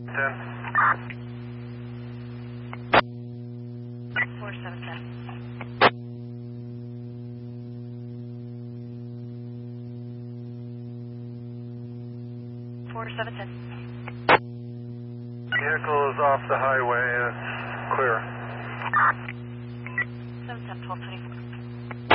Vehicle is off the highway and it's clear. 77 1224.